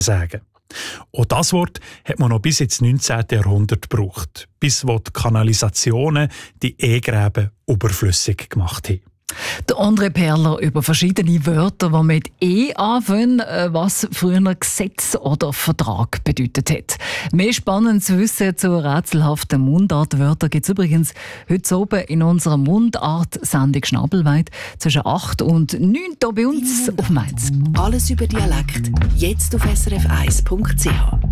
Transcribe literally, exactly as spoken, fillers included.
sagen. Auch das Wort hat man noch bis ins neunzehnten Jahrhundert gebraucht, bis wo die Kanalisationen die E-Gräben überflüssig gemacht haben. Der André Perler über verschiedene Wörter, die mit «e» anfangen, was früher Gesetz oder Vertrag bedeutet hat. Mehr spannendes Wissen zu rätselhaften Mundartwörtern gibt es übrigens heute oben in unserer Mundart-Sendung «Schnabelweit» zwischen acht und neun hier bei uns auf Mainz. Alles über Dialekt, jetzt auf s r f eins punkt c h.